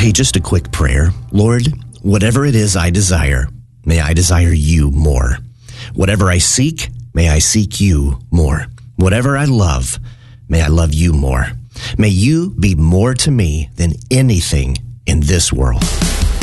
Hey, just a quick prayer. Lord, whatever it is I desire, may I desire you more. Whatever I seek, may I seek you more. Whatever I love, may I love you more. May you be more to me than anything in this world.